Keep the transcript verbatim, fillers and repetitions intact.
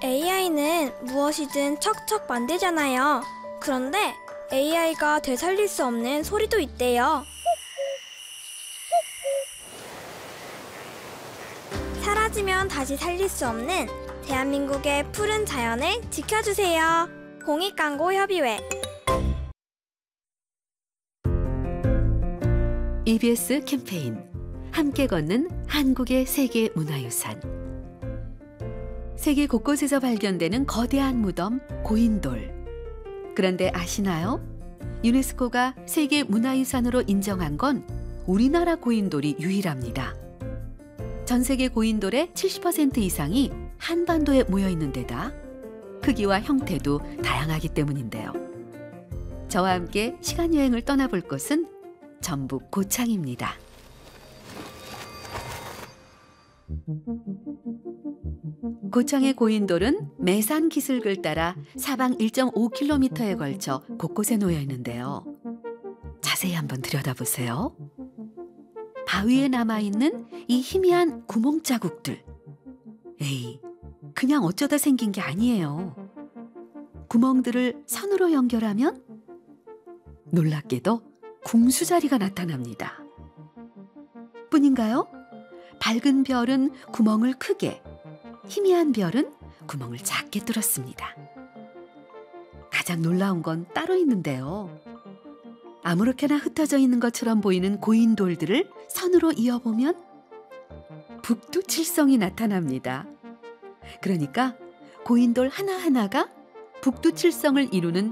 에이아이는 무엇이든 척척 만들잖아요. 그런데 에이아이가 되살릴 수 없는 소리도 있대요. 사라지면 다시 살릴 수 없는 대한민국의 푸른 자연을 지켜주세요. 공익광고협의회. 이비에스 캠페인 함께 걷는 한국의 세계 문화유산. 세계 곳곳에서 발견되는 거대한 무덤 고인돌. 그런데 아시나요? 유네스코가 세계 문화유산으로 인정한 건 우리나라 고인돌이 유일합니다. 전 세계 고인돌의 칠십 퍼센트 이상이 한반도에 모여 있는 데다 크기와 형태도 다양하기 때문인데요. 저와 함께 시간여행을 떠나볼 곳은 전북 고창입니다. 고창의 고인돌은 매산 기슭을 따라 사방 일 점 오 킬로미터에 걸쳐 곳곳에 놓여 있는데요. 자세히 한번 들여다보세요. 바위에 남아있는 이 희미한 구멍 자국들. 에이, 그냥 어쩌다 생긴 게 아니에요. 구멍들을 선으로 연결하면 놀랍게도 궁수자리가 나타납니다. 뿐인가요? 밝은 별은 구멍을 크게, 희미한 별은 구멍을 작게 뚫었습니다. 가장 놀라운 건 따로 있는데요. 아무렇게나 흩어져 있는 것처럼 보이는 고인돌들을 선으로 이어보면 북두칠성이 나타납니다. 그러니까 고인돌 하나하나가 북두칠성을 이루는